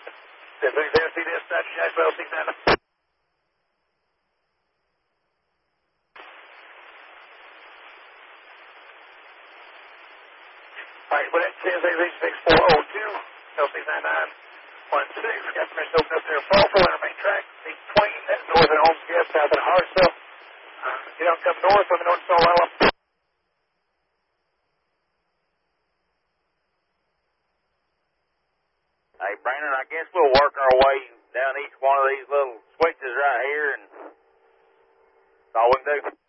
1030 dispatch, Nashville 69. Alright, put it 10-6402, LC9916, got permission to open up there, fall full inner main track, between north and Holmes Gap, south and Hartsville. Get out, come north on the North Star Line. Hey, Brandon, I guess we'll work our way down each one of these little switches right here, and that's all we can do.